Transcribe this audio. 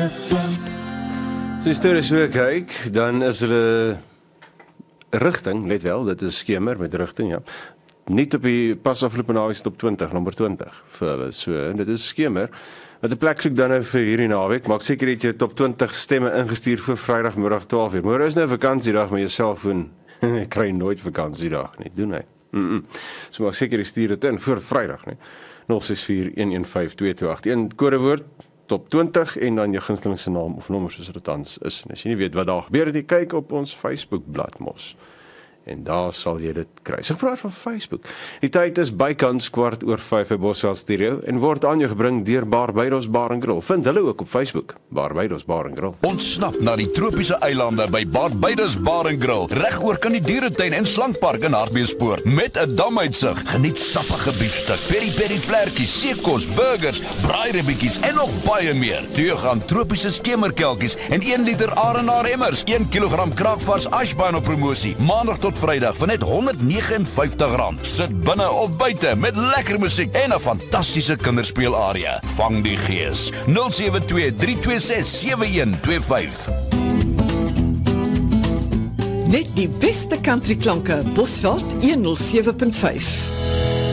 As die stories so kyk, dan is hulle rigting, let wel, dit is skemer met rigting, ja. Niet op die pas afgelope naweek top 20, nommer 20 vir hulle. So, dit is skemer. Wat 'n plek soek dan nou vir hierdie naweek. Maak seker dat jy top 20 stemme ingestuur vir Vrydagmiddag 12:00. Môre is nou 'n vakansiedag, maar jou selfoon kry nooit vakansiedag nie. Doen hy. So maak seker jy stuur dit in vir Vrydag, nee. 0641152281. Kodewoord top 20 en dan jou gunsteling se naam of nommer soos dit tans is. En as jy nie weet wat daar gebeur het, jy kyk op ons Facebook-blad mos. En daar sal jy dit kry. So praat van Facebook. Die tyd is bykans 4:15 by Bosveld Stereo en word aan jou gebring deur Barbados Bar and Grill. Vind hulle ook op Facebook, Barbados Bar and Grill. Ontsnap na die tropiese eilande by Barbados Bar and Grill. Regoor kan die dieretuin en slankpark in Hartbeespoort met 'n damuitsig. Geniet sappige biefstuk, peri-peri vlekkies, seekos, burgers, braairibbietjies en nog baie meer. Toe gaan tropiese skemerkelkies en 1 liter Arenaar emmers, 1 kilogram kraakvars ashbaan op promosie. Maandag tot Vrydag vir net R159. Sit binne of buite met lekker musiek en 'n fantastiese kinderspeelarea. Vang die gees. 072-326-7125. Net die beste country klanke, Bosveld 107.5.